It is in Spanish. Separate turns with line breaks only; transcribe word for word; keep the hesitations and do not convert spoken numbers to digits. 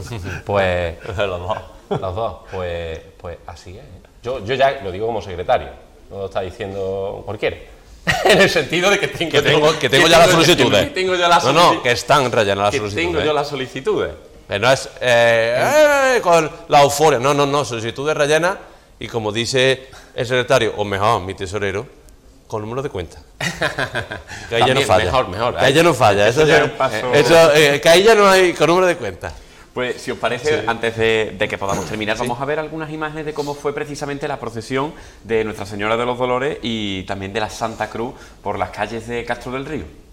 Pues...
Los dos.
Los dos, pues, pues así es. Yo, yo ya lo digo como secretario, no lo está diciendo cualquiera. En el sentido de que tengo,
Que tengo, que tengo ya las solicitudes.
Que tengo ya las
no,
solicitudes.
no, que están rellenas las
que
solicitudes.
tengo yo las solicitudes.
Que no es eh, eh, con la euforia, no, no, no, solicitudes rellenas y como dice el secretario, o mejor, mi tesorero, con número de cuenta. Que ahí ya no falla.
Mejor, mejor.
Que ahí ya no falla. Eso,
Eso ya
eso,
es un paso-
eso, eh, que ahí ya no hay con número de cuenta.
Pues si os parece,
Sí.
antes de, de que podamos terminar, vamos a ver algunas imágenes de cómo fue precisamente la procesión de Nuestra Señora de los Dolores y también de la Santa Cruz por las calles de Castro del Río.